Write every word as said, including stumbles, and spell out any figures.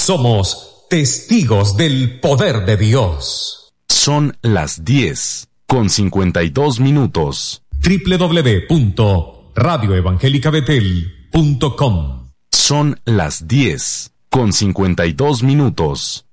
Somos testigos del poder de Dios. Son las diez con cincuenta y dos minutos. doble u doble u doble u punto radio evangélica betel punto com. Son las diez con cincuenta y dos minutos.